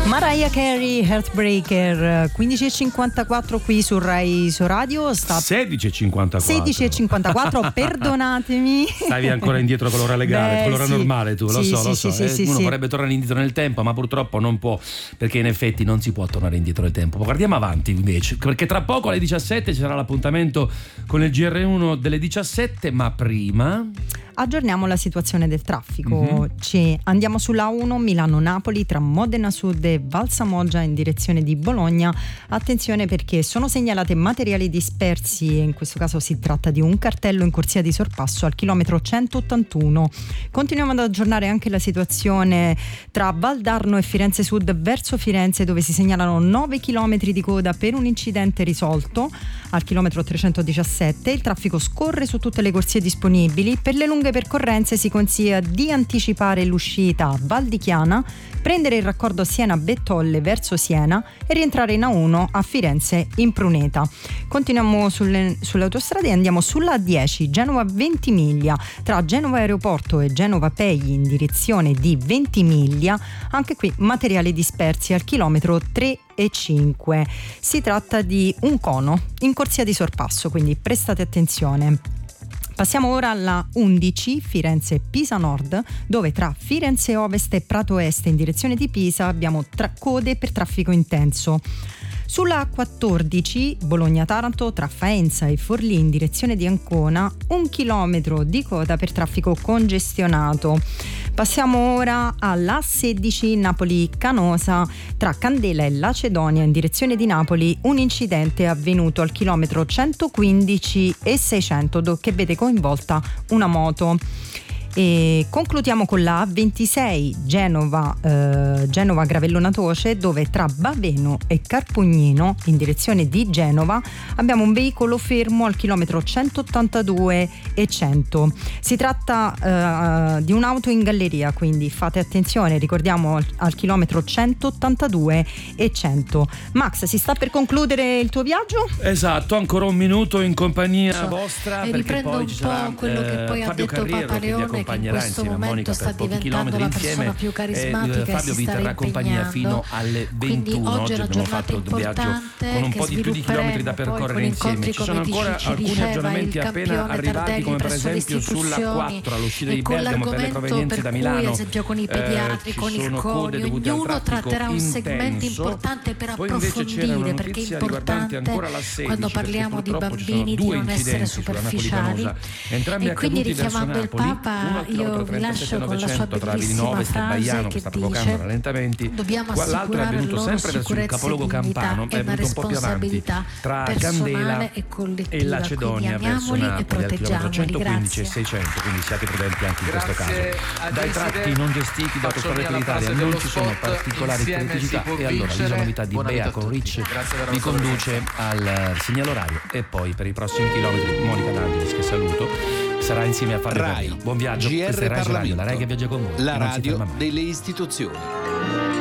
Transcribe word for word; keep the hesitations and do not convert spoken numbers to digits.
Mariah Carey, Heartbreaker, quindici e cinquantaquattro qui su Rai su Radio. Sta... sedici e cinquantaquattro sedici e cinquantaquattro, perdonatemi. Stavi ancora indietro con l'ora legale, Beh, con l'ora sì. normale tu, lo sì, so, sì, lo sì, so. sì, eh, sì, uno sì. vorrebbe tornare indietro nel tempo, ma purtroppo non può, perché in effetti non si può tornare indietro nel tempo. Guardiamo avanti invece, perché tra poco alle diciassette ci sarà l'appuntamento con il G R uno delle diciassette, ma prima... aggiorniamo la situazione del traffico. Mm-hmm. Ci andiamo sulla uno Milano-Napoli tra Modena Sud e Valsamoggia in direzione di Bologna. Attenzione perché sono segnalate materiali dispersi e in questo caso si tratta di un cartello in corsia di sorpasso al chilometro centottantuno. Continuiamo ad aggiornare anche la situazione tra Valdarno e Firenze Sud verso Firenze, dove si segnalano nove chilometri di coda per un incidente risolto al chilometro trecentodiciassette. Il traffico scorre su tutte le corsie disponibili. Per le lunghe percorrenze si consiglia di anticipare l'uscita a Val di Chiana, prendere il raccordo Siena-Bettolle verso Siena e rientrare in A uno a Firenze in Pruneta. Continuiamo sulle, sulle autostrade e andiamo sulla A dieci Genova-Ventimiglia tra Genova Aeroporto e Genova Pegli in direzione di Ventimiglia. Anche qui materiali dispersi al chilometro tre e cinque. Si tratta di un cono in corsia di sorpasso, quindi prestate attenzione. Passiamo ora alla undici Firenze-Pisa Nord, dove tra Firenze Ovest e Prato Est in direzione di Pisa abbiamo tra code per traffico intenso. Sulla A quattordici Bologna-Taranto tra Faenza e Forlì in direzione di Ancona, un chilometro di coda per traffico congestionato. Passiamo ora alla A sedici Napoli-Canosa tra Candela e Lacedonia in direzione di Napoli, un incidente avvenuto al chilometro centoquindici e seicento che vede coinvolta una moto. E concludiamo con la A ventisei Genova, eh, Genova Gravellona Toce, dove tra Baveno e Carpugnino in direzione di Genova abbiamo un veicolo fermo al chilometro centottantadue e cento. Si tratta eh, di un'auto in galleria, quindi fate attenzione, ricordiamo al, al chilometro centottantadue e cento. Max, si sta per concludere il tuo viaggio? Esatto, ancora un minuto in compagnia so. vostra, e perché riprendo poi un ci po' sarà quello che poi eh, ha Fabio detto Carriero, Papa che vi Leone, che in accompagnerà questo insieme a Monica momento per sta pochi diventando chilometri la insieme. persona più carismatica eh, e Fabio si vi sta terrà compagnia fino alle Quindi ventuno. oggi Oggi è una abbiamo giornata fatto un viaggio importante con un che po' di più di chilometri da percorrere poi insieme. con Ci sono incontri come ancora ci alcuni diceva aggiornamenti il appena campione arrivati, Tardelli come per presso le esempio sulla istituzioni quattro all'uscita e di con Bergamo per le l'argomento provenienze per da cui, Milano. ad esempio con i pediatri, eh, con il ci sono code conio, dovute al ognuno traffico tratterà un segmento intenso. importante per Poi invece c'era una approfondire, perché è notizia riguardante importante ancora la sedici, quando perché parliamo di purtroppo ci sono bambini di due non essere incidenti sulla superficiali. Napoli-Canosa, entrambi E quindi accaduti verso richiamando il Napoli, uno Papa al io chilometro vi lascio con la sua trentasettenovecento tra bellissima Vilinove e frase Baiano, che che sta provocando dice: rallentamenti. dobbiamo Qua l'altro è assicurare avvenuto loro sempre verso il sicurezza e capoluogo dignità, campano, è è una venuto un po' più avanti responsabilità tra personale Candela e collettiva, e Lacedonia quindi verso amiamoli e Napoli al chilometro proteggiamoli. centoquindici e Grazie. seicento, quindi siate prudenti anche in questo caso. Grazie, Dai tratti non gestiti da Autostrade per l'Italia non ci sono particolari criticità e allora l'isonovità di Bea con Ricci vi conduce al segnale orario e poi per i prossimi chilometri Monica D'Angelis, che saluto, sarà insieme a Fabio Rai, Carriero. Buon viaggio, G R questa è Rai Radio, la Parlamento, Rai che viaggia con voi, la che non si radio ferma mai. delle istituzioni.